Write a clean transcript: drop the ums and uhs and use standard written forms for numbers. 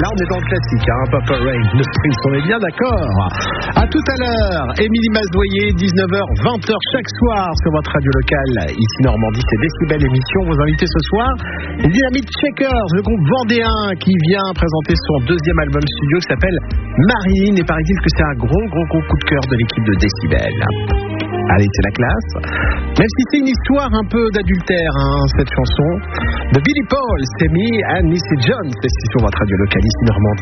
Là, on est dans le classique, Purple Rain de Prince, on est bien d'accord. À tout à l'heure, Émilie Masdoyer, 19h, 20h chaque soir sur votre radio locale, ici Normandie, c'est Décibel émission. Vos invités ce soir, les Dynamite Shakers, le groupe vendéen qui vient présenter son deuxième album studio qui s'appelle Marine, et paraît-il que c'est un gros coup de cœur de l'équipe de Décibel. Allez, c'est la classe. Même si c'est une histoire un peu d'adultère, cette chanson de Billy Paul, c'est Me and Missy Jones, c'est sur votre radio locale ici Normandie.